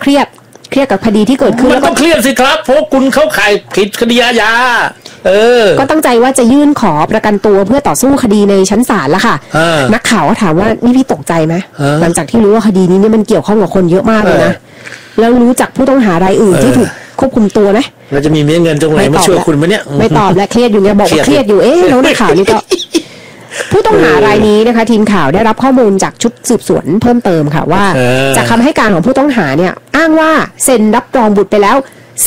รียดกับคดีที่เกิดขึ้นมันต้องเครียดสิครับเพราะคุณเข้าข่ายผิดคดีอาญาก็ตั้งใจว่าจะยื่นขอประกันตัวเพื่อต่อสู้คดีในชั้นศาลแล้วค่ะนักข่าวก็ถามว่านี่พี่ตกใจไหมหลังจากที่รู้ว่าคดีนี้เนี่ยมันเกี่ยวข้องกับคนเยอะมากเลยนะแล้วรู้จักผู้ต้องหารายอื่นที่ถูกควบคุมตัวไหมเราจะมีเงินตรงไหนมาช่วยคุณมั้ยเนี่ยไม่ตอบและเครียดอยู่เนี่ยบอกว่าเครียดอยู่แล้วนักข่าวนี่ก็ผู้ต้องหารายนี้นะคะทีมข่าวได้รับข้อมูลจากชุดสืบสวนเพิ่มเติมค่ะว่าจากคำให้การของผู้ต้องหาเนี่ยอ้างว่าเซ็นรับรองบุตรไปแล้ว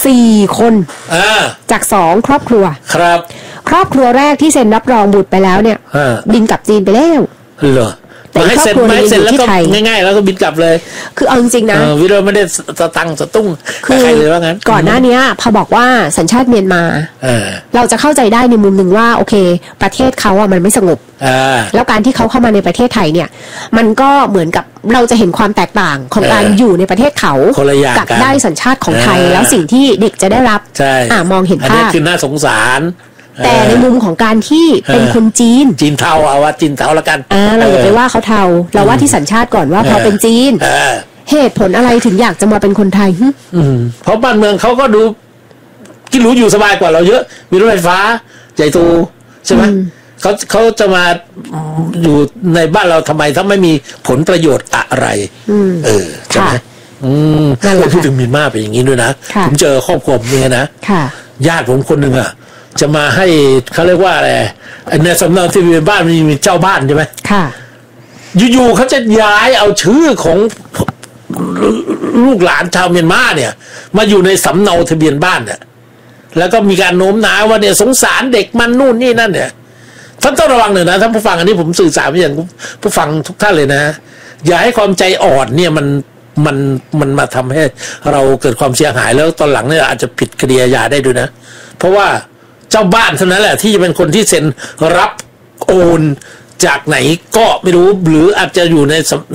4 คนจาก2ครอบครัวครับครอบครัวแรกที่เซ็นรับรองบุตรไปแล้วเนี่ยบินกลับจีนไปแล้วเหรอแต่ให้เซ็นแล้วก็ง่ายๆแล้วก็บินกลับเลยคือเอาจริงๆนะวิโรจน์ไม่ได้สตุ้งใครเลยว่างั้นก่อนหน้านี้พอบอกว่าสัญชาติเมียนมาเราจะเข้าใจได้ในมุมหนึ่งว่าโอเคประเทศเขาอ่ะมันไม่สงบแล้วการที่เขาเข้ามาในประเทศไทยเนี่ยมันก็เหมือนกับเราจะเห็นความแตกต่างของการอยู่ในประเทศเขากับได้สัญชาติของไทยแล้วสิ่งที่เด็กจะได้รับมองเห็นภาพอันนี้คือน่าสงสารแต่ในมุมของการที่เป็นคนจีนเทาเอาว่าจีนเทาละกันเราอย่าไปว่าเขาเทาเราว่าที่สัญชาติก่อนว่าพอเป็นจีนเหตุผลอะไรถึงอยากจะมาเป็นคนไทยเพราะบ้านเมืองเขาก็ดูกินหรูอยู่สบายกว่าเราเยอะมีรถไฟฟ้าใหญ่โตใช่ไหมเขาจะมาอยู่ในบ้านเราทำไมถ้าไม่มีผลประโยชน์อะไรใช่ไหมพูดถึงมีมากเป็นอย่างนี้ด้วยนะผมเจอครอบครัวเนี่ยนะญาติผมคนหนึ่งจะมาให้เขาเรียกว่าอะไรในสำเนาทะเบียนบ้านมันมีเจ้าบ้านใช่ไหมค่ะอยู่ๆเขาจะย้ายเอาชื่อของลูกหลานชาวเมียนมาเนี่ยมาอยู่ในสำเนาทะเบียนบ้านเนี่ยแล้วก็มีการโน้มน้าวว่าเนี่ยสงสารเด็กมันนู่นนี่นั่นเนี่ยท่านต้องระวังหน่อยนะท่านผู้ฟังอันนี้ผมสื่อสารไปยังผู้ฟังทุกท่านเลยนะอย่าให้ความใจอ่อนเนี่ยมันมาทำให้เราเกิดความเสียหายแล้วตอนหลังเนี่ยอาจจะผิดคดีอาญาได้ด้วยนะเพราะว่าเจ้าบ้านเท่านั้นแหละที่จะเป็นคนที่เซ็นรับโอนจากไหนก็ไม่รู้หรืออาจจะอยู่ใน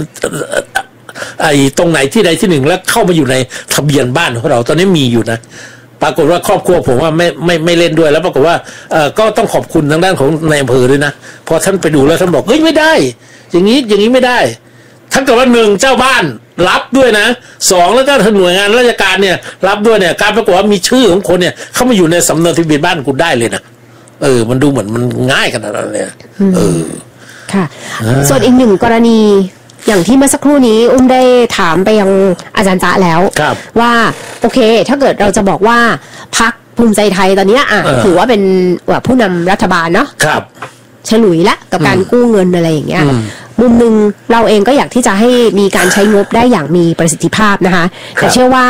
ตรงไหนที่ใดที่หนึ่งแล้วเข้ามาอยู่ในทะเบียนบ้านของเราตอนนี้มีอยู่นะปรากฏว่าครอบครัวผมว่าไม่เล่นด้วยแล้วปรากฏว่าก็ต้องขอบคุณทางด้านของนายอำเภอด้วยนะพอท่านไปดูแล้วท่านบอกเฮ้ยไม่ได้อย่างนี้ไม่ได้ถ้าเกิดว่า1เจ้าบ้านรับด้วยนะ2แล้วก็หน่วยงานราชการเนี่ยรับด้วยเนี่ยการปรากฏว่ามีชื่อของคนเนี่ยเข้ามาอยู่ในสำเนาทะเบียนบ้านคุณได้เลยนะมันดูเหมือนมันง่ายขนาดนั้นเลยค่ะส่วนอีก1กรณีอย่างที่เมื่อสักครู่นี้ได้ถามไปยังอาจารย์จ๊ะแล้วว่าโอเคถ้าเกิดเราจะบอกว่าพรรคภูมิใจไทยตอนนี้ถือว่าเป็นผู้นำรัฐบาลเนาะฉลุยละกับการกู้เงินอะไรอย่างเงี้ยมุมหนึ่งเราเองก็อยากที่จะให้มีการใช้งบได้อย่างมีประสิทธิภาพนะคะแต่เชื่อว่า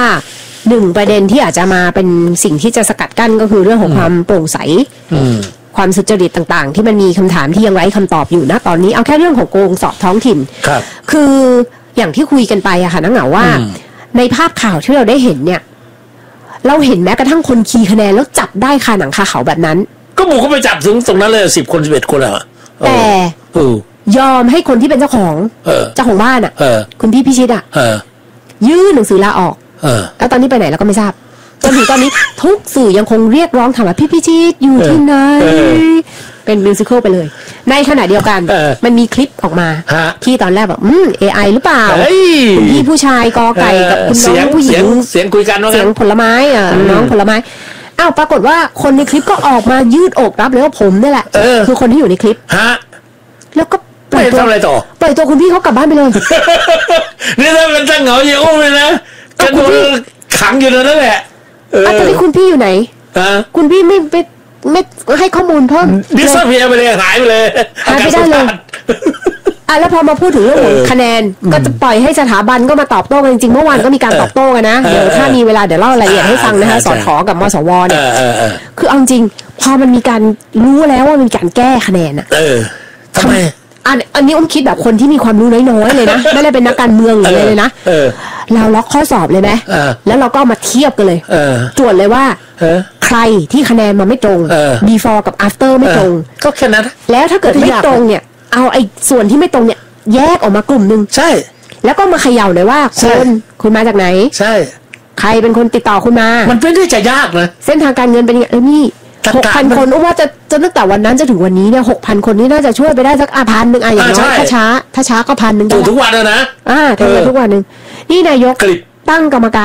1ประเด็นที่อาจจะมาเป็นสิ่งที่จะสกัดกั้นก็คือเรื่องของความโปร่งใสความสุจริตต่างๆที่มันมีคำถามที่ยังไร้คำตอบอยู่นะตอนนี้เอาแค่เรื่องของโกงสอบท้องถิ่นคืออย่างที่คุยกันไปอะค่ะนักเหงาว่าในภาพข่าวที่เราได้เห็นเนี่ยเราเห็นแม้กระทั่งคนคีย์คะแนนแล้วจับได้คาหนังคาเขาแบบนั้นก็หมู่ก็ไปจับถึงตรงนั้นเลย10 คน11 คนอะแต่ยอมให้คนที่เป็นเจ้าของบ้านอะคุณพี่พิชิตอะยื่นหนังสือลาออกแล้วตอนนี้ไปไหนเราก็ไม่ทราบจนถึงตอนนี้ทุกสื่อยังคงเรียกร้องถามว่าพี่พิชิตอยู่ที่ไหนเป็นมิวสิควลไปเลยในขณะเดียวกันมันมีคลิปออกมาที่ตอนแรกแบบAI หรือเปล่าคุณพี่ผู้ชายกอไก่กับคุณน้องผู้หญิงเสียงคุยกันเสียงผลไม้น้องผลไม้ปรากฏว่าคนในคลิปก็ออกมายืดอกรับเลยว่าผมนี่แหละคือคนที่อยู่ในคลิปแล้วก็ปล่อยตัวอะไรต่อปล่อยตัวคุณพี่เขากลับบ้านไปเลยนี่ถ้าเป็นตั้งเหงาอย่างอุ้มเลยนะจะโดนขังอยู่นั่นแหละตอนนี้คุณพี่อยู่ไหนคุณพี่ไม่ให้ข้อมูลเพิ่มดิสเพียไปเลยหายไปเลยหายไปได้เลยแล้วพอมาพูดถึงเรื่องของคะแนนก็จะปล่อยให้สถาบันก็มาตอบโต้กันจริงๆเมื่อวานก็มีการตอบโต้กันนะเดี๋ยวถ้ามีเวลาเดี๋ยวเล่ารายละเอียดให้ฟังนะคะสขกับมสวเนี่ยคือเอาจริงพอมันมีการรู้แล้วว่ามีการแก้คะแนนทำไมอันนี้คิดแบบคนที่มีความรู้น้อยๆเลยนะไม่ได้เป็นนักการเมืองเลยนะเราล็อกข้อสอบเลยไหมแล้วเราก็มาเทียบกันเลยตรวจเลยว่าใครที่คะแนนมาไม่ตรง before กับ after ไม่ตรงก็แค่นั้นแล้วถ้าเกิดไม่ตรงเนี่ยเอาไอ้ส่วนที่ไม่ตรงเนี่ยแยกออกมากลุ่มนึงใช่แล้วก็มาเขย่าเลยว่าคุณมาจากไหนใช่ใครเป็นคนติดต่อคุณมามันไม่ได้จะยากนะเส้นทางการเงินเป็นยังไงนี่6,000 คนว่าจะตั้งแต่วันนั้นจะถึงวันนี้เนี่ย 6,000 คนนี้น่าจะช่วยไปได้สัก1,000นึงอย่างน้อยถ้าช้าก็1,000นึงทุกวันนะทำงานทุกวันนึงนี่นายกตั้งกรรมการ